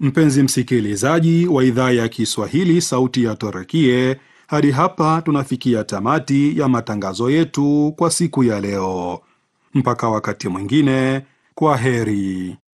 Mpenzi msikilizaji wa idhaa ya Kiswahili sauti ya Torakie, hadi hapa tunafikia tamati ya matangazo yetu kwa siku ya leo. Mpaka wakati mwingine, kwa heri.